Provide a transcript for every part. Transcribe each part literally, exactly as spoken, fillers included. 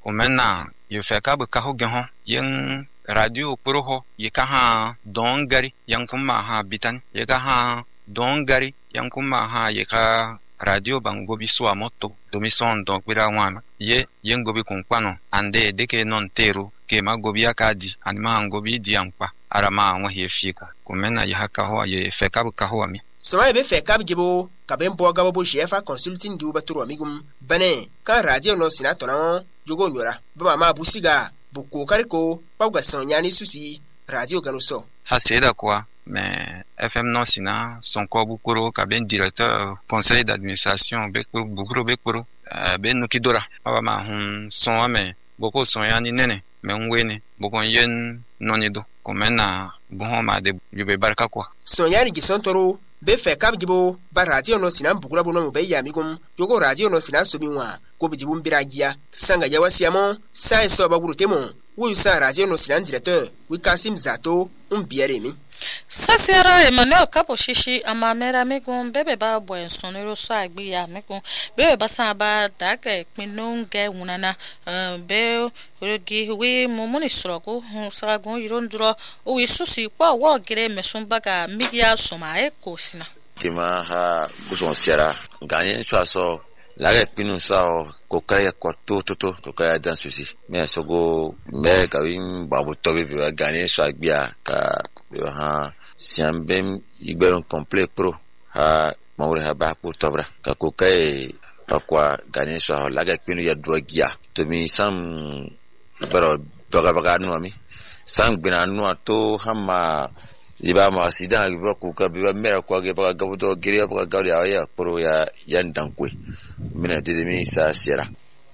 Kumena yu feka bu kaho geho yen radio puro ho yeka ha don gari yang kuma ha bitan yeka ha don gari yang kuma ha yeka radio bango biswa moto domison donc bira wana ye yen gobi kunkwano ande deke non teru ke magobi akadi anima ngobi di ampa arama wa he fiko kumena ya haka ho ye feka bu kaho mi sama be feka bibo kaben bo gabo bo jefa consulting di ubaturu amigum bane kan radio no sinato na jogo nyora baba ma busiga buko kariko pawga sonyani susi radio ganuso haseda kwa mais F M non sina son ko bukuru kaben directeur conseil d'administration bekuru bukuru bekuru ben nukidora baba ma hun son ame boko sonyani nene mais ngwene boko yen nonido komena bon ma de yube barka kwa sonyani gisontoro be fe kabjibo ba radio no sina bukura bono be yamigum yogo radio no sina sobiwa ko bijibu mbiragia sanga yawasiamo sai so baguru temo wuyu sa radio no sina directeur wikasim zato umbiaremi Sasera Emmanuel Kapo Shishi amamera migum bebe ba bwen sonero so agbi ya migum bebe basa ba daga pinunge unana be rogi we momoni srogo saragon irondro o isusi kwa wo gere mesumbaga migia soma e kosina kima ha buson sera ganye chaso la pinu sa kokaya kwarto toto kokaya dan susi me sogo me kawin babu tobi bi ganye so agbia ka ha siambem iberon complet pro ha mawre ha ba pour tobra ka kokay akwa ganye so la pinu ya drogia to mi sam pero doga baga no mi sang bina no to hama iba ma sida iba ku ka biba mera kwa ge baga gabudo gire baga gari ya pro ya yan dankwe mina de mi sa sera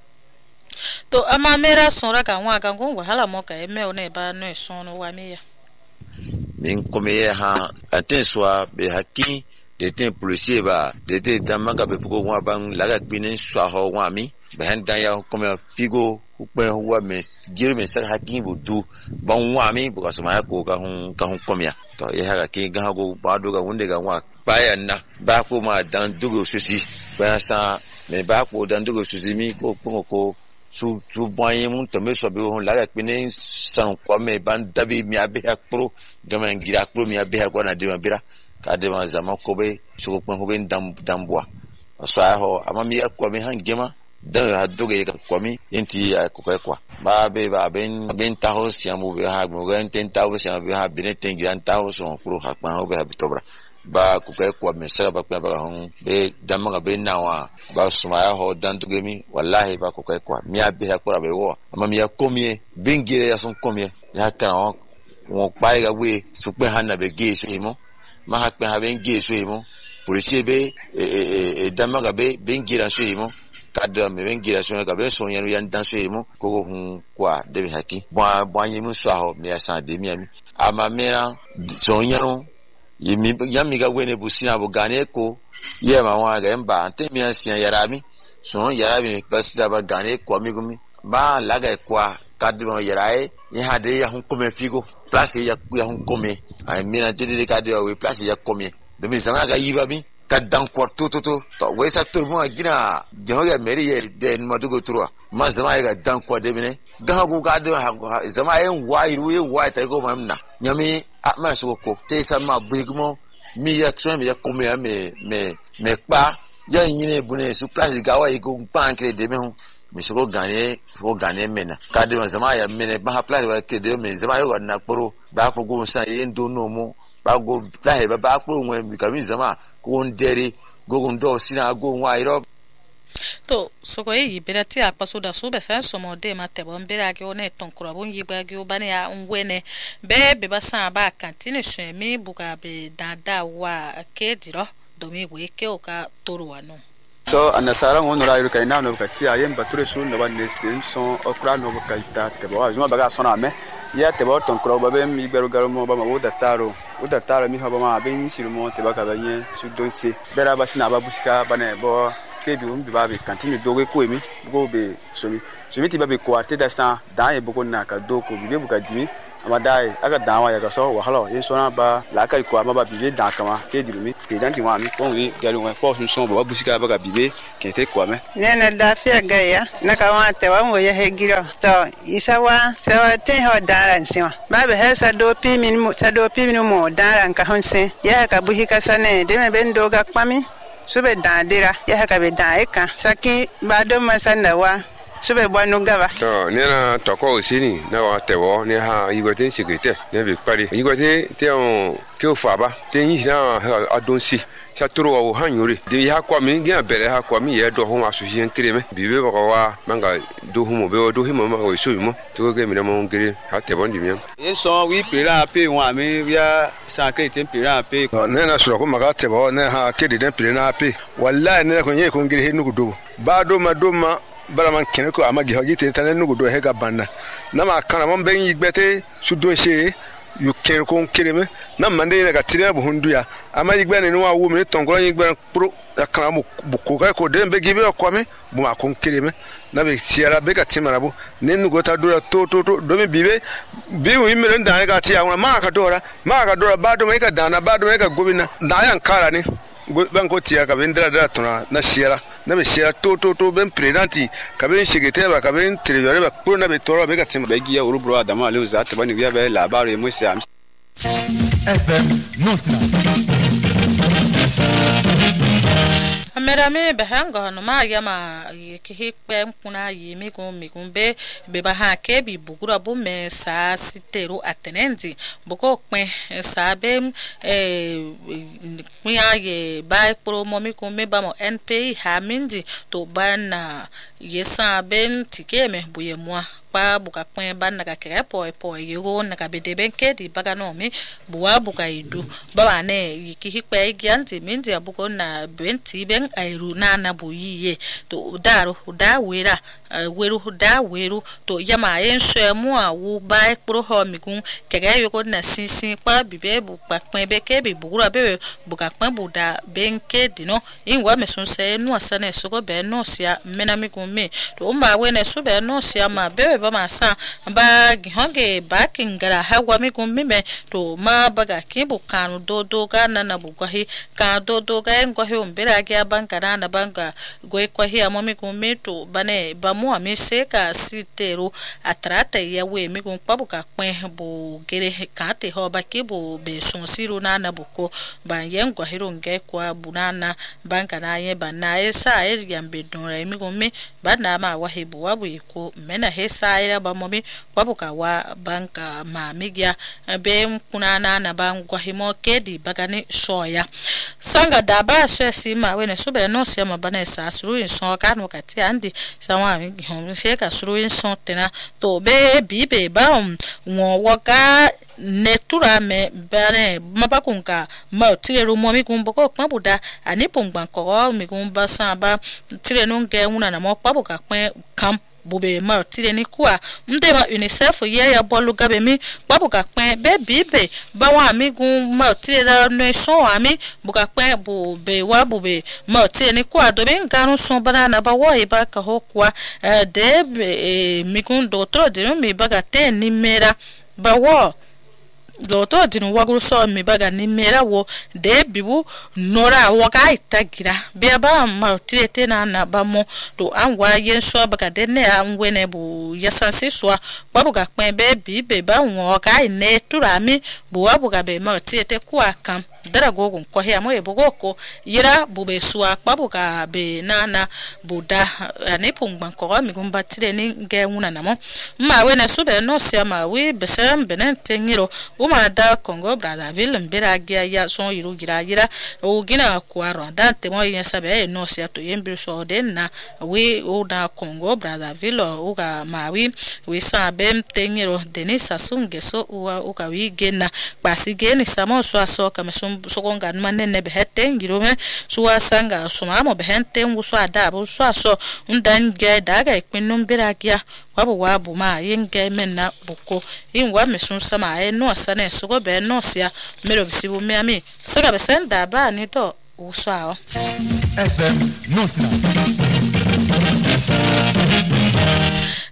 to amamera sonra ka nwa ka ngongo hala mo ka eme one ba no sono wa miya min come ha atenswa be haki de ten policier ba de te damanga be pugo wa ban laga pinin swa ho wa mi be handa ya come figo ukpe wa me gire me sa haki budu ban wa mi buka suma ko ka hun ka hun komia to ye ha ki ga go ba do ga wonde ga wa bayan na ba ko ma dan dugo susi ba sa me ba ko dan dugo susi mi ko ko ko su su boye mun to me so be hon laga pinin san ko me ban dabi mi abe akpro gamen gira akpro mi abe ko na de bira ka de ma zama ko be su ko ko ben dam dambwa so aho amami akwa mi hangema dan ha doge ka ko mi yenti ko ko kwa ba be ba ben ben taho siamu be ha mo gen ten taho siamu be ha ben ten gran taho so pro ha pa ho be ha bitobra ba ko ko kwa me sara ba kwa ba hon be damaga be nawa ba suma ya ho dan doge mi wallahi ba ko ko kwa mi abi ha kwa be wo amami ya komie bengire ya son komie ya kan won pa ga we su pe hana be ge so imo ma ha pe ha ben ge so imo policier be e damaga be bengira so imo kadra me bengira so ga be so yan yan dan so imo ko hun kwa de haki bwa bwa yimu so ho me asa de mi ami ama mera so yan yimi yami ga we ne busina bo gane ko ye ma wa ga mba ante mi asian yarami so yarami pasida ba gane ko mi gumi ba laga kwa kadro yarae ye hade ya hun kome figo place ya ya hun kome ai mina tede kadro we place ya kome de mi sama ga yiba mi ka dan kwarto to to to we sa turmo agina jeho ya meri ye de madugo turwa ma sama ga dan kwa de bine ga go ga de ha sama yen wai ruwe wai ta go mamna nyami ma so ko te sama bigmo mi ya so mi ya kome ya me me me pa ya yine bune su place ga wa go pankre de me mi so gane fo gane mena kade zama ya mena ba place wa kede me zama yo na kporo ba ko go sa yen do no mo ba go place ba ba kporo mo mi ka mi zama ko nderi go go ndo sina go wa iro to so ko yi berati apaso da so be sa so mo de mate bo mbere age one tonkura bo yi gba ge obane ya ngwene be be ba sa ba kantine so mi buga be dada wa ke diro domi we ke o ka toru wanu so anasara ngono ra yuka ina no kati ayen bature su no ba ne simson okra no kaita te ba juma baga sona me ya te ba ton kro ba be mi beru garo mo ba ma woda taro woda taro mi ha ba ma be ni siru mo te ba ka ba yen su donse bera ba sina ba busika ba ne bo ke bi um bi ba be continue doge ko mi go be so mi so mi ti ba be ko ate da sa dan e boko na ka do ko bi be buka dimi amadai aga dawa ya gaso wa halo yin sona ba la ka ko ma ba bibe da kama ke dirumi ke dan ti wa mi ko wi galu wa ko sun so ba busika ba ga bibe ke te ko me ne na da fi ga ya na ka wa te wa mo ya he giro to isawa te wa te ho daran siwa ba be he sa do pi min mo sa do pi min mo daran ka honse ya ka buhi ka sane de me ben do ga kwami sube dandira ya ka be dan eka saki ba do masanda wa sube bwanu gaba to ne na to ko sini na wa te wo ne ha yigote security ne be pari yigote te on ke o fa ba te yin na adonsi sa toro wa hanyori de ya kwa mi ga bere ha kwa mi ye do ho asu yin kreme bibe ba wa manga do hu mo be do hi mo ma o so mo to ke mi na mo ngere ha te bon di mi e so wi pera pe wa mi ya sa ke te pera pe ne na so ko maga te bo ne ha ke de pera na pe wallahi ne ko nye ko ngere he nugo do ba do ma do ma bara man kene ko amagi hogi te tan nugo do he ga banna na ma kana mon ben yigbete su do she yu ken ko kireme na mande ne ga tire bu hundu ya ama yigbe ne wa wu mi tongoro yigbe pro akana mu buko ga ko de be gibe ko mi bu ma ko kireme na be siara be ga timara bu ne nugo ta do to to to do mi bibe bi wi mi ren da ga ti ya ma ka dora ma ka dora ba do me ka dana ba do me ka gobina da yan kara ni ban ko tiya ka ben dra dra tona na siara na be siara to to to ben presidenti ka ben shigete ba ka ben trésorier ba pro na be toro be ka tim be giya uru bro adama le uzat ba ni ya be labaro e mo se am F M Notina Amera me behanga no ma yama ke hikpe mpuna yimi ko mikumbe be ba ha ke bi bugura bu me sa sitero atenenzi boko pe sa be eh kuya ye ba pro momi ko me ba mo N P I ha mindi to bana yesa ben tikeme buye moi pa buka kwen ban na ka kere po po yego na ka bede ben ke di baga no mi buwa buka idu baba ne yiki hikpe gianti mindi abuko na benti ben airu na na buyiye to daro da wera weru da weru to yama yen shemu a wu ba pro ho migun kege yego na sinsin pa bibe buka kwen be ke bi bugura be buka kwen buda ben ke di no inwa mesun se nu asane soko be no sia mena migun me to ma we ne so be no sia ma be ba ma sa ba gihonge ba kingara hawa mi kun mime to ma baga kibu kanu do do ga na na bu kwahi ka do do ga en kwahi umbira ga banka na na banka gwe kwahi amo mi kun me to bane ba mu ami se ka sitero atrata ya we mi kun pabu ka kwen bu gere ka te ho ba kibu be son siru na na buko ba yen kwahi ronge kwa bunana banka na ye ba na esa e yambe don re mi kun me ba na ma wa hebu wa bu ko mena hesa ira ba momi babuka wa banka ma migia be kunana na bangwa himo kedi bagani soya sanga daba so sima we ne so be no se ma bana sa suru in so ka no kati andi sawa mi hom se ka suru in so tena to be bi be ba won waka netura me bane mabakunka ma tire ru momi kun boko kwa buda ani pongban ko mi kun ba sa ba tire no nge una na mo pabuka kwen kam bube ma tire ni kwa mde ma UNICEF ye ya bolu gabe mi babu ka pen be bibe ba wa mi gun ma tire ra no so ami buka pen bu be wa bube ma tire ni kwa do ben ganu so bana na ba wo e ba ka ho kwa de mi gun doctor de mi baga te ni mera ba wo Doto dinu waguru so mi baga ni mera wo de bibu nora waka itagira bia ba ma tirete na na ba mo to anwa yen so baga de ne anwene bu yasansi so babu ga pen be bi be ba won ka ne turami bu babu ga be ma tirete ku akam dara gogun ko he amo e bugoko yira bube suwa babu ga be na na buda ani pungban ko mi gumba tire ni nge wuna na mo ma we na so be no sia ma we be sem benen tengiro uma da Congo Brazzaville mbera gia ya son yiru gira gira o gina kwa Rwanda temo yen sabe no sia to yembi so den na we o da Congo Brazzaville o ga mawi we sabe tengiro Denis Sassou so o ka wi gena basi geni samo so so ka mesum so konga manene be hetengiro me so asanga so ma mo be hentengu so ada bo so so undan ge daga ikpinum mbera gia wabu wabu ma yenge menna buko inwa mesun sama e no asane sogo be no sia mero bisibu me ami saga be senda ba ni do usao F M Notina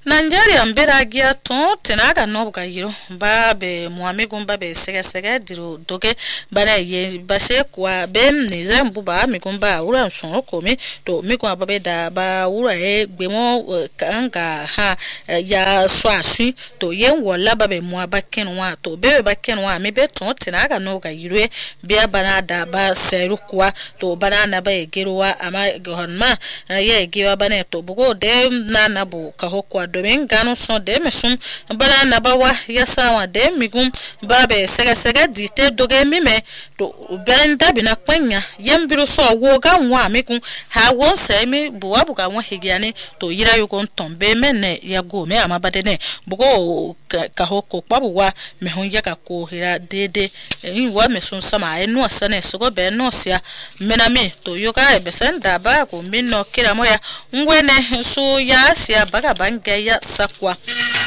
Nigeria mberagia to tenaga no bugayiro ba be muamigun ba be sega sega diro doge bana ye bashe kwa bem ni zembu ba migun ba ura nson komi to migun ba be da ba ura e gbemo kanga ha ya swasui to yen wola ba be mua ba kenwa to be ba kenwa me be to tenaga no gayiro bia bana da ba seru kwa to bana na ba egerowa ama gonma ye egewa bana to bugo de na na bu ka hokwa domin gano son de mesum bana na bawa ya sawa de migum babe sega sega dite doge mime to benda bina kwenya yembiro so wo ga nwa migun ha won se mi buwa buga won higiani to yira yugo tombe mene ya go me amabade ne bugo ka hoko kwabuwa me hon ya ka ko hira dede yin wa mesum sama enu asane sogo be no sia menami to yoga e besenda ba ko minno kira moya ngwene so ya sia baga banga ya sakwa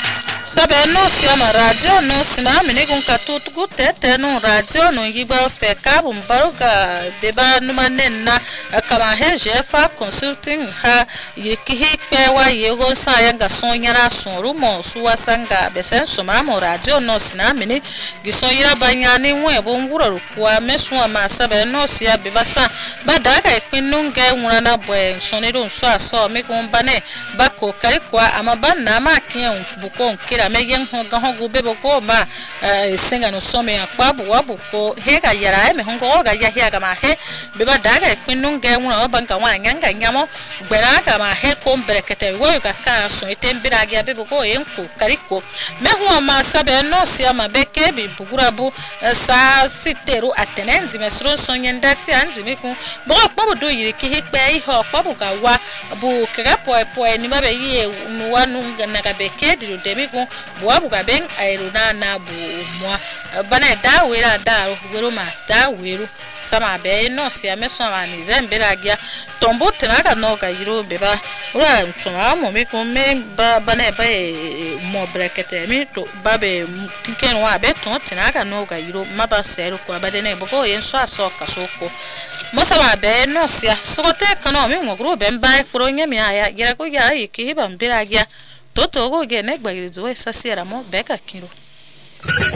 sabe no sia ma radio no sina minigun katutu gutete no radio no yiba fe kabu mbaruka beba numanenna kama heje fa consulting ha yikihi pewa yego sa yanga sonyara sonru mo suwa sanga besen soma mo radio no sina mini gison yira banyani webo ngura rukwa mesu ma sabe no sia beba sa badaga ipinunge ngurana bwe sonero nso aso mikun bane bako karikwa amabana makin buko kira meyen honga hongo bebo ko ma singa no some akpabu wabuko hega yara me hongo ga ya hega ma he beba daga pinunge nguna banka wa nyanga nyamo gbera ka ma he ko mbrekete wo ka ka so itembira ga bebo ko yenko kariko me ho ma sabe no sia ma beke bi bugurabu sa siteru atenendi mesro sonyenda ti andi miku bo akpabu do yiri ki hikpe ihe akpabu ka wa bu kega po po ni ba be yi nuwa nunga na ka beke diru demiku buabu ga ben airuna na bu mwa bana da wera da wero ma da wero sama be no sia meso mani zembera gya tombo tenaga no ga yiro beba ura soma mo me ko me ba bana ba mo brekete mi to babe tinken wa be to tenaga no ga yiro maba seru ko ba de ne boko yen so aso kasoko mo sama be no sia so te kana mi mo gro be mba pro nya mi aya gira ko ya iki ba mbira gya toto go ge ne gba girizo esa siera mo beka kiro